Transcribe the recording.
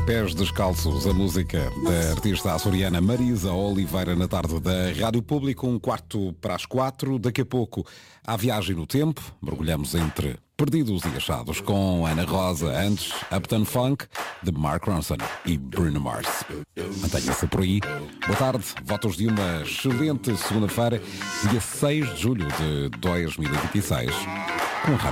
Pés Descalços, a música da artista açoriana Marisa Oliveira na tarde da Rádio Público, 3:15. Daqui a pouco, há viagem no tempo, mergulhamos entre perdidos e achados com Ana Rosa, antes Uptown Funk, de Mark Ronson e Bruno Mars. Mantenha-se por aí. Boa tarde, votos de uma excelente segunda-feira, dia 6 de julho de 2026, com a Rádio